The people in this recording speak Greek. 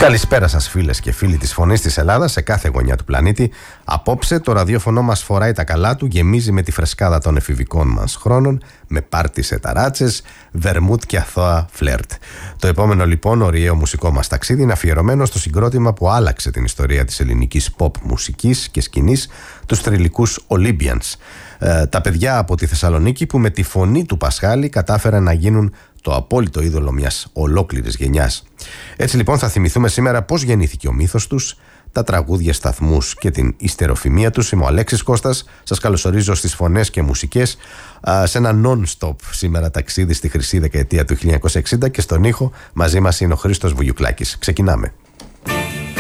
Καλησπέρα σας φίλες και φίλοι της Φωνής της Ελλάδας σε κάθε γωνιά του πλανήτη. Απόψε το ραδιόφωνο μας φοράει τα καλά του, γεμίζει με τη φρεσκάδα των εφηβικών μας χρόνων, με πάρτι σε ταράτσες, βερμούτ και αθώα φλερτ. Το επόμενο λοιπόν ωριαίο μουσικό μας ταξίδι είναι αφιερωμένο στο συγκρότημα που άλλαξε την ιστορία της ελληνικής pop μουσικής και σκηνής, τους θρυλικούς Olympians. Τα παιδιά από τη Θεσσαλονίκη που με τη φωνή του Πασχάλη κατάφεραν να γίνουν το απόλυτο είδωλο μιας ολόκληρης γενιάς. Έτσι λοιπόν θα θυμηθούμε σήμερα πώς γεννήθηκε ο μύθος τους, τα τραγούδια, σταθμούς και την ιστεροφημία τους. Είμαι ο Αλέξης Κώστας, σας καλωσορίζω στις φωνές και μουσικές σε ένα non-stop σήμερα ταξίδι στη χρυσή δεκαετία του 1960 και στον ήχο μαζί μας είναι ο Χρήστος Βουγιουκλάκης. Ξεκινάμε.